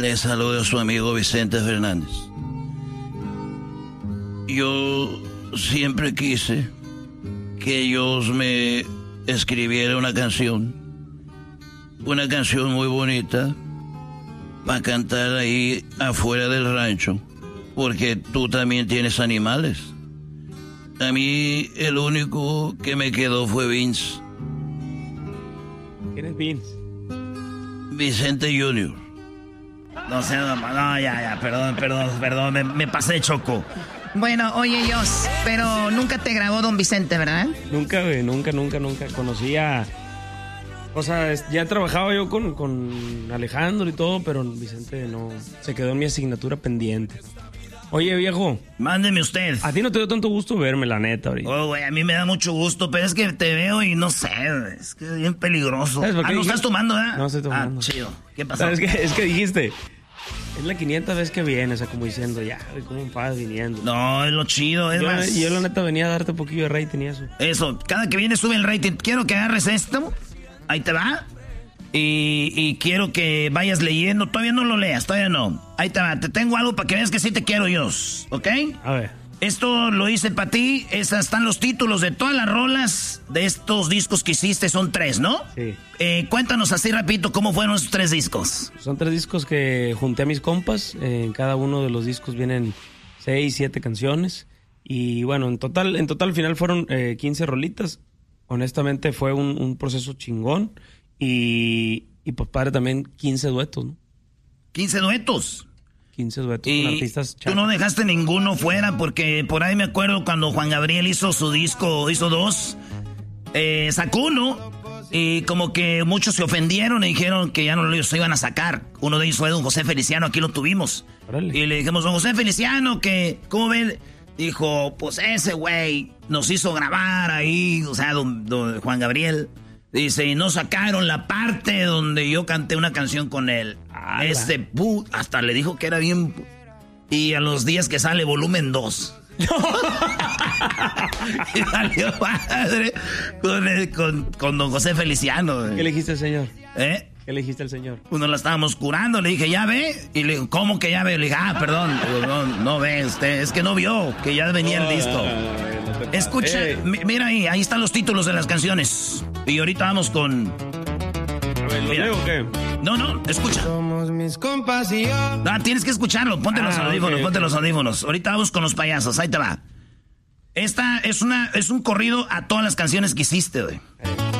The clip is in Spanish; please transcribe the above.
Le saluda a su amigo Vicente Fernández. Yo siempre quise que ellos me escribieran una canción muy bonita para cantar ahí afuera del rancho, porque tú también tienes animales. A mí el único que me quedó fue Vince. ¿Quién es Vince? Vicente Junior. No sé, no, ya, perdón, me pasé, Choco. Bueno, oye, Jos, pero nunca te grabó Don Vicente, ¿verdad? Nunca, güey, nunca. Conocía... O sea, ya trabajaba yo con Alejandro y todo, pero Vicente no... Se quedó en mi asignatura pendiente. Oye, viejo. Mándeme usted. A ti no te dio tanto gusto verme, la neta, ahorita. Oh, güey, a mí me da mucho gusto, pero es que te veo y no sé, es que es bien peligroso. ¿No estás tomando, eh? No estoy tomando. Ah, chido. ¿Qué pasó? Es que dijiste... Es la 500 vez que viene, o sea, como diciendo, ya, ¿cómo vas viniendo? No, es lo chido, es más. Yo la neta venía a darte un poquillo de rating y eso. Eso, cada que viene sube el rating. Quiero que agarres esto, ahí te va. Y quiero que vayas leyendo, todavía no lo leas, todavía no. Ahí te va, te tengo algo para que veas que sí te quiero yo, ¿ok? A ver. Esto lo hice para ti, están los títulos de todas las rolas de estos discos que hiciste, son 3, ¿no? Sí. Cuéntanos así rapidito cómo fueron esos 3 discos. Son 3 discos que junté a mis compas, en cada uno de los discos vienen 6, 7 canciones, y bueno, en total al final fueron 15 rolitas. Honestamente fue un proceso chingón, y pues padre también 15 duetos, ¿no? 15 duetos. 15 duetos y con artistas tú no dejaste ninguno fuera, porque por ahí me acuerdo cuando Juan Gabriel hizo su disco, hizo 2, sacó uno, y como que muchos se ofendieron y dijeron que ya no lo iban a sacar. Uno de ellos fue don José Feliciano, aquí lo tuvimos. Órale. Y le dijimos, don José Feliciano, que ¿cómo ven? Dijo, pues ese güey nos hizo grabar ahí, o sea, don Juan Gabriel. Dice, y no sacaron la parte donde yo canté una canción con él. Hasta le dijo que era bien... Y a los días que sale volumen 2. Y salió padre con don José Feliciano. ¿Qué le dijiste al señor? ¿Eh? ¿Qué le dijiste al señor? Uno la estábamos curando, le dije, ¿ya ve? Y le digo, ¿cómo que ya ve? Le dije, perdón, no ve usted, es que no vio que ya venía el disco. Escucha, mira ahí están los títulos de las canciones. Y ahorita vamos con... A ver, ¿lo leo o qué? No, escucha. Somos mis compas y yo. Tienes que escucharlo, ponte los audífonos, ponte los audífonos. Ahorita vamos con los payasos, ahí te va. Esta es un corrido a todas las canciones que hiciste, güey.